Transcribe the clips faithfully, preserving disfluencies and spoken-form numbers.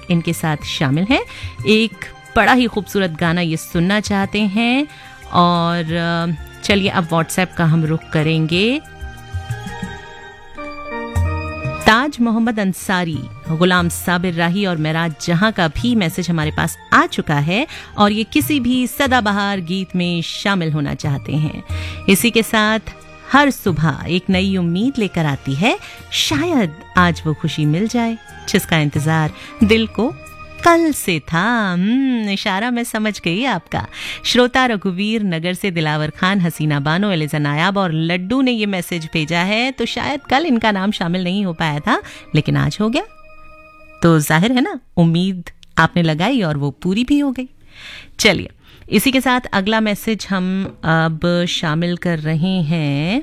इनके साथ शामिल हैं। एक बड़ा ही खूबसूरत गाना ये सुनना चाहते हैं और चलिए अब व्हाट्सएप का हम रुख करेंगे। ताज मोहम्मद अंसारी, गुलाम साबिर राही और मेराज जहां का भी मैसेज हमारे पास आ चुका है और ये किसी भी सदाबहार गीत में शामिल होना चाहते हैं। इसी के साथ हर सुबह एक नई उम्मीद लेकर आती है, शायद आज वो खुशी मिल जाए जिसका इंतजार दिल को कल से था। इशारा मैं समझ गई आपका। श्रोता रघुवीर नगर से दिलावर खान, हसीना बानो, एलिजा नायाब और लड्डू ने ये मैसेज भेजा है। तो शायद कल इनका नाम शामिल नहीं हो पाया था लेकिन आज हो गया, तो जाहिर है ना उम्मीद आपने लगाई और वो पूरी भी हो गई। चलिए इसी के साथ अगला मैसेज हम अब शामिल कर रहे हैं।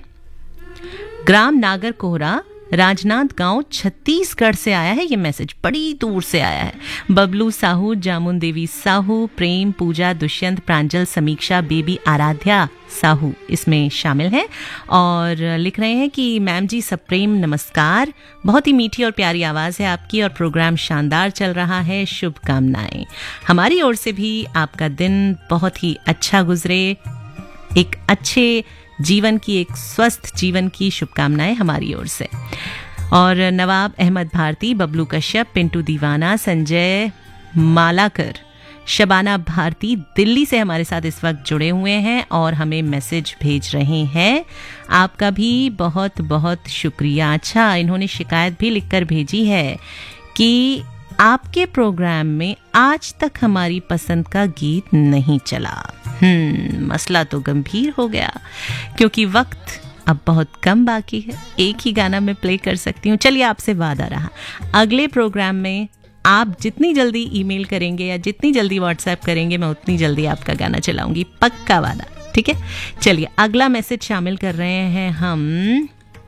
ग्राम नागर कोहरा, राजनाथ गांव, छत्तीसगढ़ से आया है ये मैसेज, बड़ी दूर से आया है। बबलू साहू, जामुन देवी साहू, प्रेम, पूजा, दुष्यंत, प्रांजल, समीक्षा, बेबी, आराध्या साहू इसमें शामिल हैं और लिख रहे हैं कि मैम जी सब प्रेम नमस्कार, बहुत ही मीठी और प्यारी आवाज़ है आपकी और प्रोग्राम शानदार चल रहा है, शुभकामनाएं। हमारी ओर से भी आपका दिन बहुत ही अच्छा गुजरे, एक अच्छे जीवन की, एक स्वस्थ जीवन की शुभकामनाएं हमारी ओर से। और नवाब अहमद भारती, बबलू कश्यप, पिंटू दीवाना, संजय मालाकर, शबाना भारती दिल्ली से हमारे साथ इस वक्त जुड़े हुए हैं और हमें मैसेज भेज रहे हैं। आपका भी बहुत बहुत शुक्रिया। अच्छा, इन्होंने शिकायत भी लिखकर भेजी है कि आपके प्रोग्राम में आज तक हमारी पसंद का गीत नहीं चला। हम्म मसला तो गंभीर हो गया क्योंकि वक्त अब बहुत कम बाकी है, एक ही गाना मैं प्ले कर सकती हूँ। चलिए आपसे वादा रहा, अगले प्रोग्राम में आप जितनी जल्दी ईमेल करेंगे या जितनी जल्दी व्हाट्सएप करेंगे मैं उतनी जल्दी आपका गाना चलाऊंगी, पक्का वादा, ठीक है। चलिए अगला मैसेज शामिल कर रहे हैं हम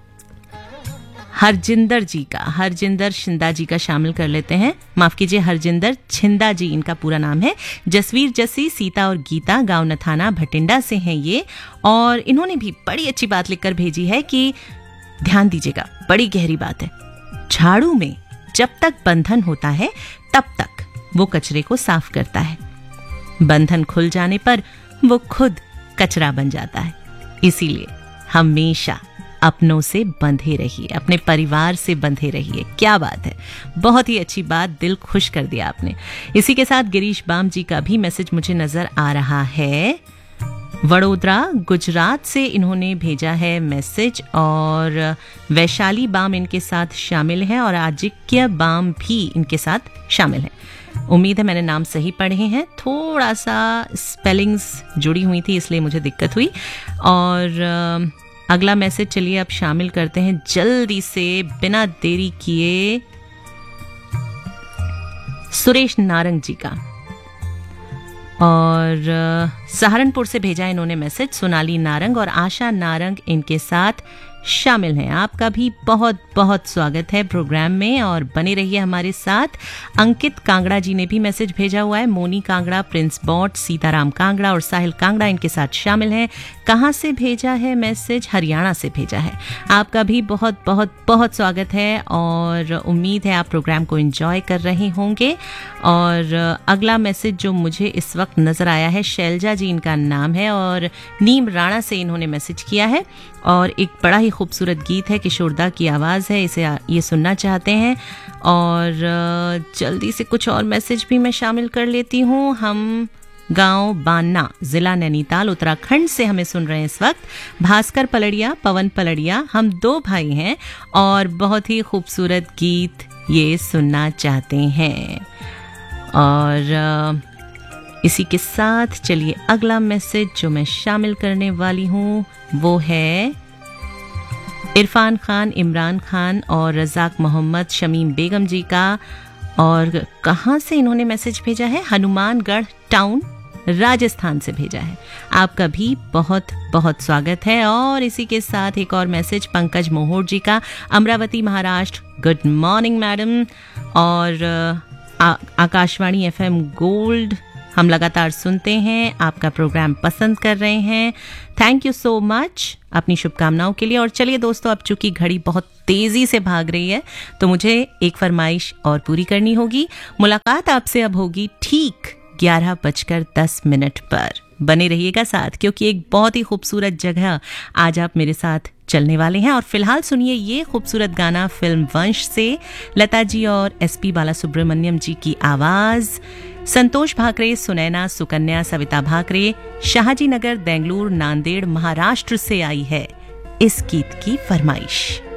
हरजिंदर जी का, हरजिंदर शिंदा जी का शामिल कर लेते हैं। माफ कीजिए, हरजिंदर छिंदा जी इनका पूरा नाम है। जसवीर जसी, सीता और गीता, गांव नथाना भटिंडा से हैं ये और इन्होंने भी बड़ी अच्छी बात लिखकर भेजी है कि ध्यान दीजिएगा, बड़ी गहरी बात है। झाड़ू में जब तक बंधन होता है तब तक वो कचरे को साफ करता है, बंधन खुल जाने पर वो खुद कचरा बन जाता है। इसीलिए हमेशा अपनों से बंधे रहिए, अपने परिवार से बंधे रहिए। क्या बात है, बहुत ही अच्छी बात, दिल खुश कर दिया आपने। इसी के साथ गिरीश बाम जी का भी मैसेज मुझे नजर आ रहा है। वडोदरा गुजरात से इन्होंने भेजा है मैसेज और वैशाली बाम इनके साथ शामिल है और आजिक्य बाम भी इनके साथ शामिल है। उम्मीद है मैंने नाम सही पढ़े हैं, थोड़ा सा स्पेलिंग्स जुड़ी हुई थी इसलिए मुझे दिक्कत हुई। और अगला मैसेज चलिए अब शामिल करते हैं जल्दी से बिना देरी किए, सुरेश नारंग जी का, और सहारनपुर से भेजा इन्होंने मैसेज। सोनाली नारंग और आशा नारंग इनके साथ शामिल हैं। आपका भी बहुत बहुत स्वागत है प्रोग्राम में और बने रहिए हमारे साथ। अंकित कांगड़ा जी ने भी मैसेज भेजा हुआ है। मोनी कांगड़ा, प्रिंस बॉट, सीताराम कांगड़ा और साहिल कांगड़ा इनके साथ शामिल हैं। कहाँ से भेजा है मैसेज? हरियाणा से भेजा है। आपका भी बहुत बहुत बहुत स्वागत है और उम्मीद है आप प्रोग्राम को एंजॉय कर रहे होंगे। और अगला मैसेज जो मुझे इस वक्त नजर आया है, शैलजा जी इनका नाम है और नीम राणा से इन्होंने मैसेज किया है और एक बड़ा ही खूबसूरत गीत है, किशोरदा की आवाज़ है, इसे ये सुनना चाहते हैं। और जल्दी से कुछ और मैसेज भी मैं शामिल कर लेती हूँ। हम गांव बान्ना, जिला नैनीताल, उत्तराखंड से हमें सुन रहे हैं इस वक्त। भास्कर पलड़िया, पवन पलड़िया, हम दो भाई हैं और बहुत ही खूबसूरत गीत ये सुनना चाहते हैं। और इसी के साथ चलिए अगला मैसेज जो मैं शामिल करने वाली हूँ वो है इरफान खान, इमरान खान और रज़ाक मोहम्मद, शमीम बेगम जी का। और कहाँ से इन्होंने मैसेज भेजा है? हनुमानगढ़ टाउन, राजस्थान से भेजा है। आपका भी बहुत बहुत स्वागत है। और इसी के साथ एक और मैसेज पंकज मोहोर जी का, Amravati Maharashtra. Good morning madam. और आ, आकाशवाणी एफएम गोल्ड हम लगातार सुनते हैं, आपका प्रोग्राम पसंद कर रहे हैं। थैंक यू सो मच अपनी शुभकामनाओं के लिए। और चलिए दोस्तों, अब चूंकि घड़ी बहुत तेजी से भाग रही है तो मुझे एक फरमाइश और पूरी करनी होगी। मुलाकात आपसे अब होगी ठीक ग्यारह बजकर दस मिनट पर। बने रहिएगा साथ, क्योंकि एक बहुत ही खूबसूरत जगह आज आप मेरे साथ चलने वाले हैं। और फिलहाल सुनिए ये खूबसूरत गाना फिल्म वंश से, लता जी और एस पी बालासुब्रमण्यम जी की आवाज, संतोष भाकरे, सुनैना, सुकन्या, सविता भाकरे, शाहजी नगर, बेंगलुरु, नांदेड़, महाराष्ट्र से आई है इस गीत की फरमाइश।